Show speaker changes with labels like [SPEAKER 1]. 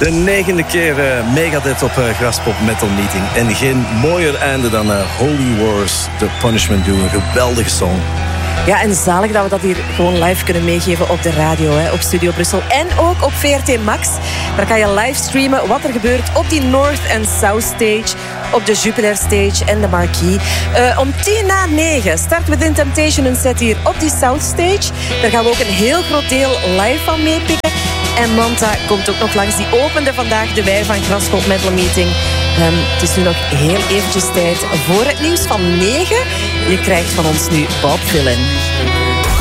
[SPEAKER 1] De 9e keer Megadeth op Graspop Metal Meeting. En geen mooier einde dan Holy Wars, The Punishment Duo. Een geweldige song.
[SPEAKER 2] Ja, en zalig dat we dat hier gewoon live kunnen meegeven op de radio, hè, op Studio Brussel. En ook op VRT Max. Daar kan je livestreamen wat er gebeurt op die North en South Stage, op de Jupiler Stage en de Marquee. Om 9:10 start Within Temptation een set hier op die South Stage. Daar gaan we ook een heel groot deel live van meepikken. En Manta komt ook nog langs. Die opende vandaag de wei van Graspop Metal Meeting. Het is nu nog heel eventjes tijd voor het nieuws van 9. Je krijgt van ons nu Bob Dylan.